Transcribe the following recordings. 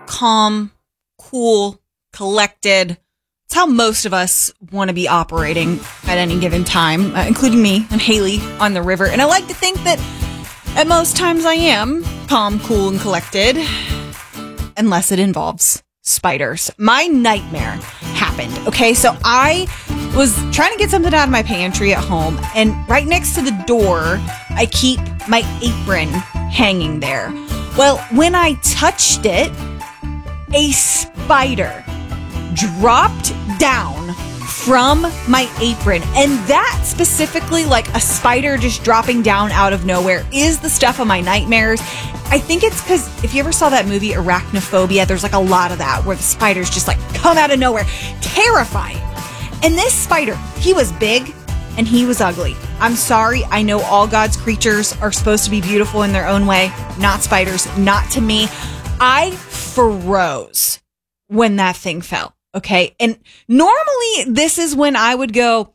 calm, cool, collected. It's how most of us want to be operating at any given time, including me and Haley on the river. And I like to think that at most times I am calm, cool, and collected, unless it involves spiders. My nightmare happened. Okay, so I was trying to get something out of my pantry at home, and right next to the door, I keep my apron hanging there. Well, when I touched it, a spider dropped down from my apron. And that specifically, like a spider just dropping down out of nowhere, is the stuff of my nightmares. I think it's because if you ever saw that movie Arachnophobia, there's like a lot of that where the spiders just like come out of nowhere. Terrifying. And this spider, he was big and he was ugly. I'm sorry. I know all God's creatures are supposed to be beautiful in their own way. Not spiders, not to me. I froze when that thing fell. Okay. And normally this is when I would go,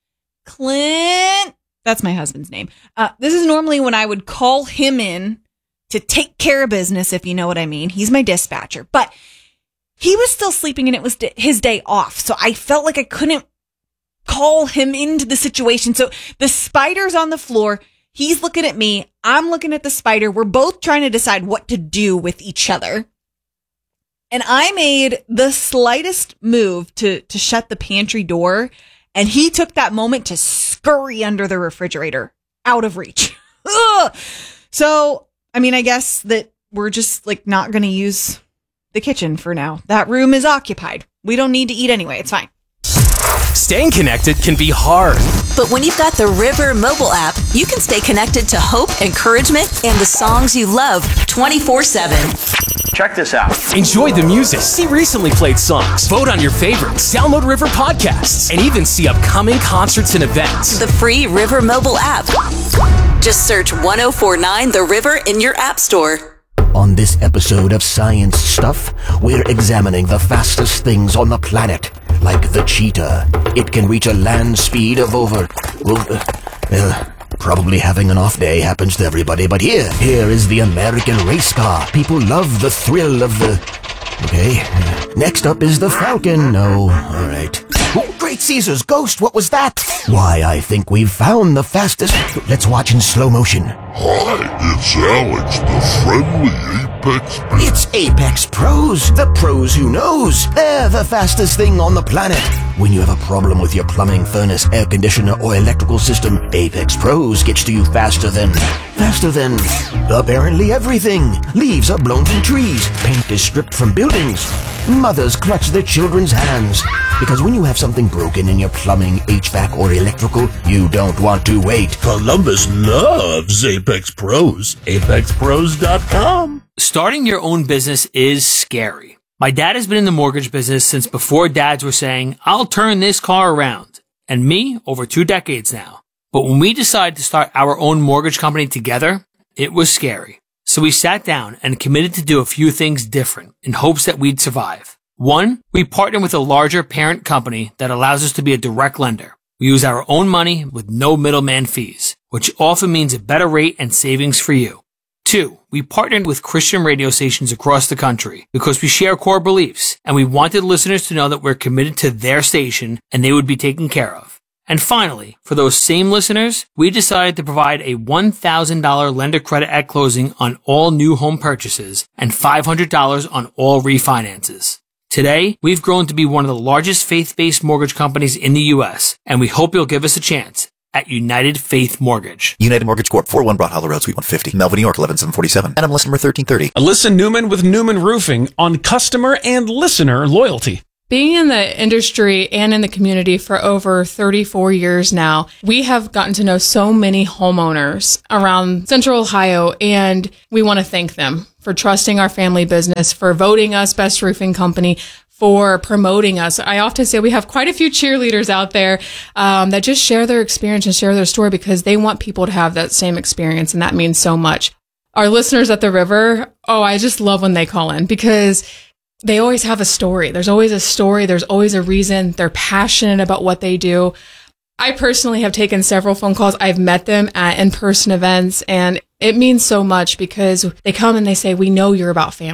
Clint, that's my husband's name. This is normally when I would call him in to take care of business, if you know what I mean. He's my dispatcher, but he was still sleeping and it was his day off. So I felt like I couldn't call him into the situation. So the spider's on the floor. He's looking at me. I'm looking at the spider. We're both trying to decide what to do with each other. And I made the slightest move to shut the pantry door. And he took that moment to scurry under the refrigerator, out of reach. Ugh. So, I mean, I guess that we're just like not going to use the kitchen for now. That room is occupied. We don't need to eat anyway. It's fine. Staying connected can be hard. But when you've got the River mobile app, you can stay connected to hope, encouragement, and the songs you love 24/7. Check this out. Enjoy the music, see recently played songs, vote on your favorites, download River podcasts, and even see upcoming concerts and events. The free River mobile app. Just search 1049 The River in your app store. On this episode of Science Stuff, we're examining the fastest things on the planet. Like the cheetah. It can reach a land speed of over... probably having an off day happens to everybody, but here is the American race car. People love the thrill of the... Okay. Next up is the Falcon. No, alright. Oh, great Caesar's ghost, what was that? Why, I think we've found the fastest... Let's watch in slow motion. Hi, it's Alex, the friendly Apex Pro. It's Apex Pros, the pros who knows. They're the fastest thing on the planet. When you have a problem with your plumbing, furnace, air conditioner, or electrical system, Apex Pros gets to you faster than apparently everything. Leaves are blown from trees. Paint is stripped from buildings. Mothers clutch their children's hands. Because when you have something broken in your plumbing, HVAC, or electrical, you don't want to wait. Columbus loves Apex Pros. ApexPros.com. Starting your own business is scary. My dad has been in the mortgage business since before dads were saying, I'll turn this car around. And me, over 2 decades now. But when we decided to start our own mortgage company together, it was scary. So we sat down and committed to do a few things different in hopes that we'd survive. 1, we partner with a larger parent company that allows us to be a direct lender. We use our own money with no middleman fees, which often means a better rate and savings for you. 2, we partnered with Christian radio stations across the country because we share core beliefs and we wanted listeners to know that we're committed to their station and they would be taken care of. And finally, for those same listeners, we decided to provide a $1,000 lender credit at closing on all new home purchases and $500 on all refinances. Today, we've grown to be one of the largest faith-based mortgage companies in the U.S., and we hope you'll give us a chance at United Faith Mortgage. United Mortgage Corp. 401 Broad Hollow Road, Suite 150, Melville, New York, 11747. NMLS number 1330. Alyssa Newman with Newman Roofing on customer and listener loyalty. Being in the industry and in the community for over 34 years now, we have gotten to know so many homeowners around Central Ohio, and we want to thank them for trusting our family business, for voting us Best Roofing Company, for promoting us. I often say we have quite a few cheerleaders out there that just share their experience and share their story because they want people to have that same experience, and that means so much. Our listeners at the River, I just love when they call in because they always have a story. There's always a story. There's always a reason. They're passionate about what they do. I personally have taken several phone calls. I've met them at in-person events, and it means so much because they come and they say, we know you're about family.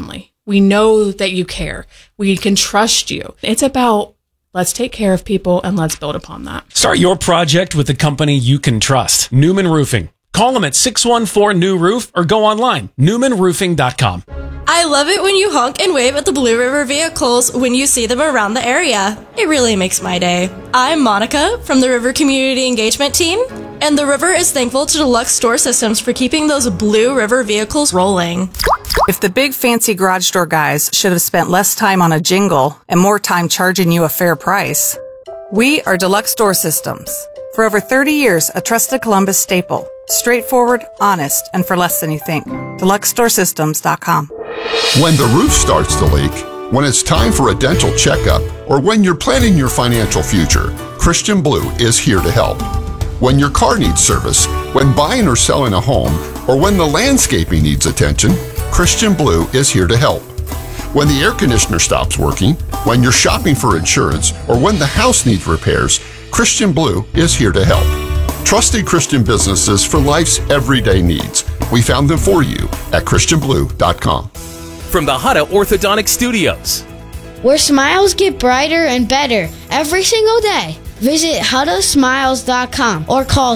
We know that you care. We can trust you. It's about let's take care of people and let's build upon that. Start your project with a company you can trust. Newman Roofing. Call them at 614-NEW-ROOF or go online, newmanroofing.com. I love it when you honk and wave at the Blue River vehicles when you see them around the area. It really makes my day. I'm Monica from the River Community Engagement Team, and the River is thankful to Deluxe Store Systems for keeping those Blue River vehicles rolling. If the big fancy garage door guys should have spent less time on a jingle and more time charging you a fair price, we are Deluxe Door Systems. For over 30 years, a trusted Columbus staple. Straightforward, honest, and for less than you think. DeluxeStoreSystems.com. When the roof starts to leak, when it's time for a dental checkup, or when you're planning your financial future, Christian Blue is here to help. When your car needs service, when buying or selling a home, or when the landscaping needs attention, Christian Blue is here to help. When the air conditioner stops working, when you're shopping for insurance, or when the house needs repairs, Christian Blue is here to help. Trusted Christian businesses for life's everyday needs. We found them for you at ChristianBlue.com. From the Hutta Orthodontic Studios, where smiles get brighter and better every single day. Visit HuttaSmiles.com or call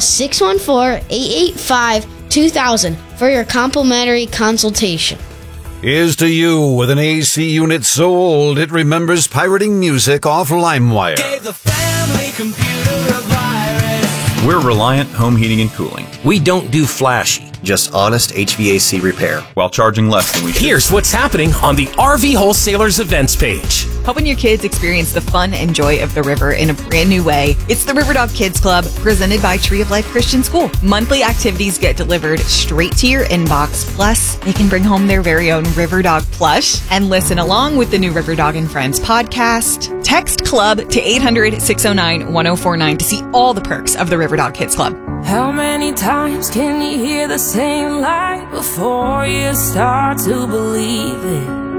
614-885-2000 for your complimentary consultation. Here's to you with an AC unit so old it remembers pirating music off LimeWire. Gave the family computer a virus. We're Reliant Home Heating and Cooling. We don't do flashy, just honest HVAC repair while charging less than we do. Here's what's happening on the RV Wholesalers events page. Helping your kids experience the fun and joy of the river in a brand new way. It's the River Dog Kids Club, presented by Tree of Life Christian School. Monthly activities get delivered straight to your inbox. Plus, they can bring home their very own River Dog plush and listen along with the new River Dog and Friends podcast. Text CLUB to 800-609-1049 to see all the perks of the River Dog Kids Club. How many times can you hear the same lie before you start to believe it?